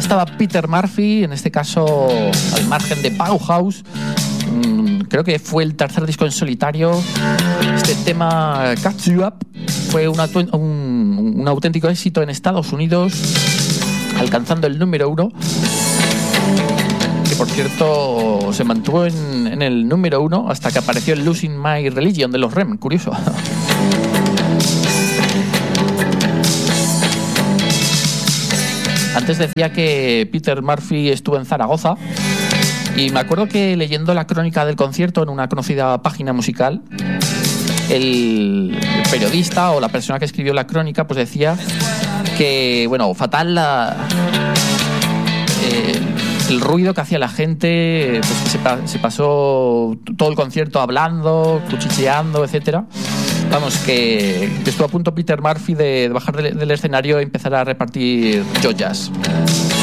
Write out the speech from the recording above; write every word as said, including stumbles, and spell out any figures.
estaba Peter Murphy, en este caso al margen de Bauhaus. Creo que fue el tercer disco en solitario. Este tema, Catch You Up, fue un, un, un auténtico éxito en Estados Unidos, alcanzando el número uno, que por cierto se mantuvo en, en el número uno hasta que apareció el Losing My Religion de los R E M. Curioso. Antes decía que Peter Murphy estuvo en Zaragoza, y me acuerdo que leyendo la crónica del concierto en una conocida página musical, el periodista o la persona que escribió la crónica pues decía que, bueno, fatal la, eh, el ruido que hacía la gente, pues que se, pa- se pasó todo el concierto hablando, cuchicheando, etcétera. Vamos, que, que estuvo a punto Peter Murphy de, de bajar del, del escenario y empezar a repartir joyas.